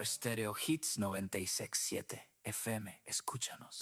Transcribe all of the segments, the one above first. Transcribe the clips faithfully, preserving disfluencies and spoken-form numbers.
por Stereo Hits noventa y seis punto siete F M. Escúchanos.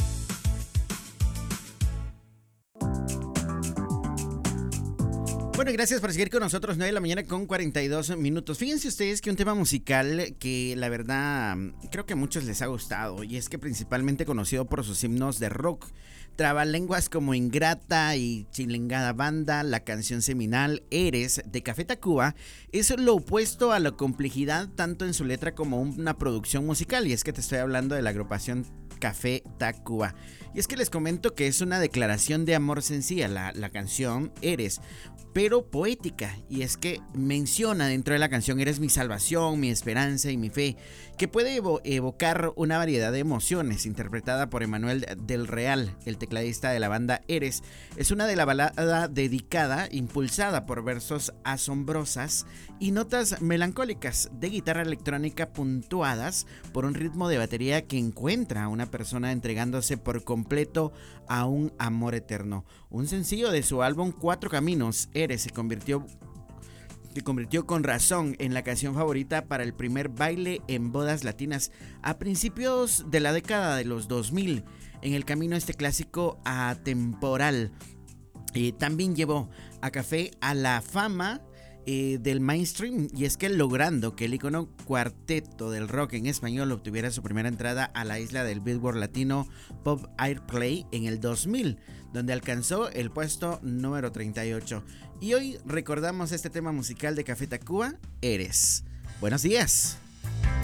Bueno, gracias por seguir con nosotros, nueve de la mañana con cuarenta y dos minutos. Fíjense ustedes que un tema musical que la verdad creo que a muchos les ha gustado, y es que principalmente conocido por sus himnos de rock, trabalenguas como Ingrata y Chilengada Banda, la canción seminal Eres de Café Tacuba, es lo opuesto a la complejidad tanto en su letra como una producción musical, y es que te estoy hablando de la agrupación Café Tacuba. Y es que les comento que es una declaración de amor sencilla, la, la canción Eres, pero poética, y es que menciona dentro de la canción eres mi salvación, mi esperanza y mi fe, que puede evo- evocar una variedad de emociones. Interpretada por Emanuel del Real, el tecladista de la banda Eres, es una de la balada dedicada, impulsada por versos asombrosas y notas melancólicas de guitarra electrónica puntuadas por un ritmo de batería que encuentra a una persona entregándose por completo a un amor eterno. Un sencillo de su álbum Cuatro Caminos, Eres se convirtió, se convirtió con razón en la canción favorita para el primer baile en bodas latinas a principios de la década de los dos mil. En el camino este clásico atemporal eh, también llevó a Café a la fama Eh, del mainstream, y es que logrando que el icono cuarteto del rock en español obtuviera su primera entrada a la isla del Billboard Latino Pop Airplay en el dos mil, donde alcanzó el puesto número treinta y ocho. Y hoy recordamos este tema musical de Café Tacuba, Eres. Buenos días.